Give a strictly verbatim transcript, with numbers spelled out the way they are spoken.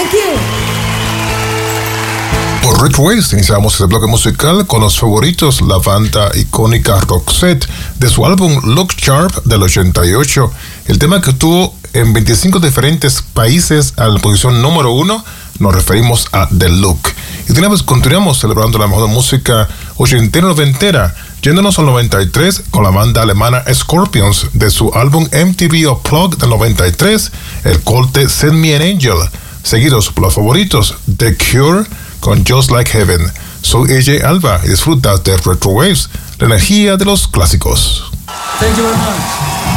Thank you. Por Retro Waves iniciamos este bloque musical con los favoritos, la banda icónica Roxette, de su álbum Look Sharp del ochenta y ocho. El tema que tuvo en veinticinco diferentes países a la posición número uno, nos referimos a The Look. Y de una vez continuamos celebrando la mejor música ochentera y noventera, yéndonos al noventa y tres con la banda alemana Scorpions, de su álbum M T V Unplugged del noventa y tres, el corte Send Me an Angel, seguidos por los favoritos The Cure con Just Like Heaven. Soy A J Alba y disfruta de Retro Waves, la energía de los clásicos. Thank you very much.